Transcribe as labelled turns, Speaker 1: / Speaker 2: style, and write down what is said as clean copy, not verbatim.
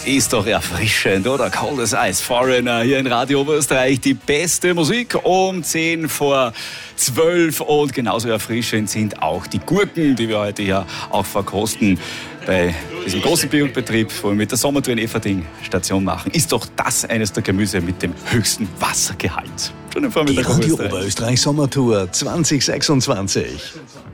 Speaker 1: Ist doch erfrischend, oder? Kaltes Eis, Foreigner hier in Radio Oberösterreich. Die beste Musik um 10 vor 12. Und genauso erfrischend sind auch die Gurken, die wir heute ja auch verkosten. Bei diesem großen Biobetrieb, wo wir mit der Sommertour in Eferding Station machen, ist doch das eines der Gemüse mit dem höchsten Wassergehalt. Schon im Vormittag.
Speaker 2: Die Radio Oberösterreich Sommertour 2026.